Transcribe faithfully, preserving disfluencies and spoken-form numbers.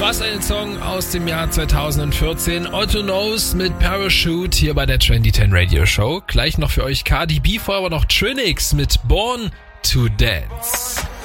Was ein Song aus dem Jahr zweitausendvierzehn. Otto Knows mit Parachute hier bei der Trendy zehn Radio Show. Gleich noch für euch Cardi B, vorher aber noch Trinix mit Born to Dance.